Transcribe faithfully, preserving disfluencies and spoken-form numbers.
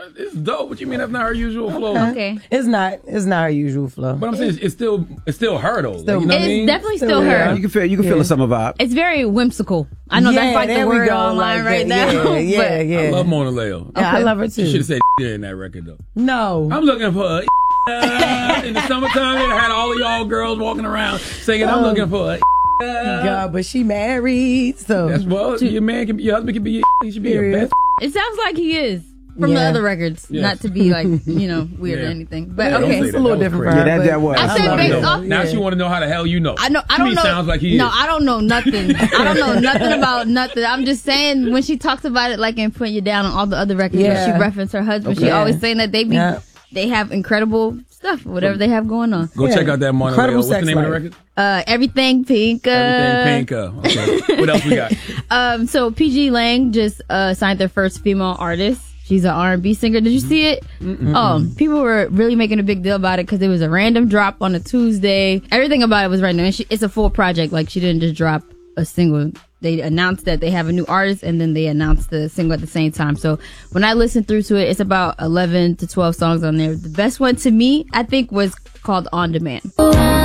It's dope. What you mean that's not her usual flow? Okay. It's not. It's not her usual flow. But I'm saying it's, it's still it's still her though. Still like, you know It's what I mean? definitely Still still there. her. You can feel you can feel Yeah. the summer vibe. It's very whimsical. I know Yeah, that's like the there we word go, online like right that. now. Yeah, yeah, but yeah. I love Mona Leo. Yeah, I love her too. She should have said in that record though. No. I'm looking for a uh, in the summertime. It had all of y'all girls walking around singing. I'm Oh. looking for a God, but she married, so That's well, your man can be, your husband can be your, he should be your Period. best. It sounds like he is from the Yeah. other records. Yes. Not to be like, you know, weird Yeah. or anything. But Yeah, don't okay. say it's a little That was different for crazy. her. Yeah, that- but that was. I I said love based it. off. Now Yeah. she want to know how the hell you know. I know. I To don't me, know. sounds like he no, is. I don't know nothing. I don't know nothing about nothing. I'm just saying when she talks about it, like and put you down on all the other records, Yeah. she referenced her husband. She Okay. always saying that they be, Yeah. they have incredible stuff, whatever they have going on. Go Yeah. check out that Mona Leo. Incredible What's the sex name of the life. record? Uh, everything pink. Uh, Everything Pink. uh, Okay. What else we got? Um, so P G Lang just uh signed their first female artist. She's an R and B singer. Did you see it? Um, people were really making a big deal about it because it was a random drop on a Tuesday. Everything about it was random. And she, it's a full project. Like she didn't just drop a single. They announced that they have a new artist and then they announced the single at the same time. So when I listened through to it, it's about eleven to twelve songs on there. The best one to me, I think, was called On Demand.